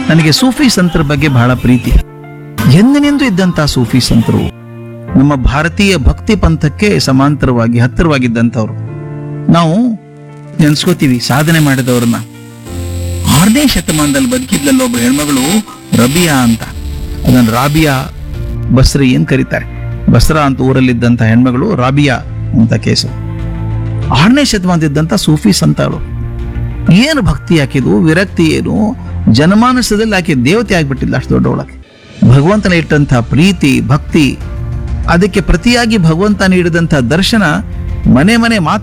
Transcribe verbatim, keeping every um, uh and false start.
ನನಗೆ ಸೂಫಿ ಸಂತರ ಬಗ್ಗೆ ಬಹಳ ಪ್ರೀತಿ. ಎಂದಿನಿಂದ ಇದ್ದಂತಹ ಸೂಫಿ ಸಂತರು ನಮ್ಮ ಭಾರತೀಯ ಭಕ್ತಿ ಪಂಥಕ್ಕೆ ಸಮಾಂತರವಾಗಿ ಹತ್ತಿರವಾಗಿದ್ದಂಥವ್ರು. ನಾವು ನೆನ್ಸ್ಕೋತೀವಿ ಸಾಧನೆ ಮಾಡಿದವ್ರನ್ನ. ಆರನೇ ಶತಮಾನದಲ್ಲಿ ಬದುಕಿದ್ಲಲ್ಲ ಒಬ್ಬ ಹೆಣ್ಮಗಳು ರಬಿಯಾ ಅಂತ, ಅದನ್ನ ರಾಬಿಯಾ ಬಸ್ರಿ ಏನ್ ಕರೀತಾರೆ. ಬಸ್ರಾ ಅಂತ ಊರಲ್ಲಿದ್ದಂಥ ಹೆಣ್ಮಗಳು ರಾಬಿಯಾ ಅಂತ ಕೇಸು. ಆರನೇ ಶತಮಾನದಿದ್ದಂಥ ಸೂಫಿ ಸಂತಗಳು. ಏನು ಭಕ್ತಿ ಹಾಕಿದ್ವು, ವಿರಕ್ತಿ ಏನು, ಜನಮಾನಸದಲ್ಲಿ ಆಕೆ ದೇವತೆ ಆಗ್ಬಿಟ್ಟಿಲ್ಲ ಅಷ್ಟು ದೊಡ್ಡವಳಕ್ಕೆ. ಭಗವಂತನ ಇಟ್ಟಂಥ ಪ್ರೀತಿ ಭಕ್ತಿ, ಅದಕ್ಕೆ ಪ್ರತಿಯಾಗಿ ಭಗವಂತ ನೀಡಿದಂಥ ದರ್ಶನ ಮನೆ ಮನೆ ಮಾತು